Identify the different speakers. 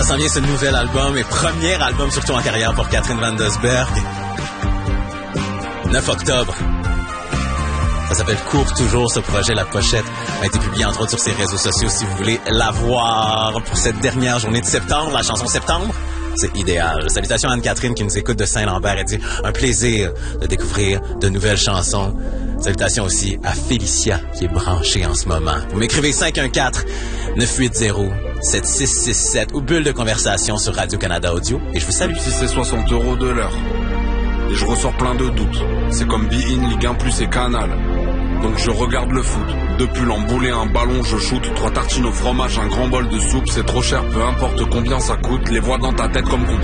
Speaker 1: Ça s'en vient, ce nouvel album et premier album surtout en carrière pour Catherine Van Dusberg. 9 octobre. Ça s'appelle Cours toujours, ce projet. La pochette a été publiée entre autres sur ses réseaux sociaux si vous voulez la voir pour cette dernière journée de septembre. La chanson Septembre, c'est idéal. Salutations à Anne-Catherine qui nous écoute de Saint-Lambert. Elle dit un plaisir de découvrir de nouvelles chansons. Salutations aussi à Félicia qui est branchée en ce moment. Vous m'écrivez 514-980-7667 ou bulle de conversation sur Radio-Canada Audio et je vous salue.
Speaker 2: Si c'est 60 € de l'heure. Et je ressors plein de doutes. C'est comme Be-In, Ligue 1 Plus et Canal. Donc je regarde le foot. Deux pulls emboulés, un ballon, je shoot. 3 tartines au fromage, un grand bol de soupe. C'est trop cher, peu importe combien ça coûte. Les voix dans ta tête comme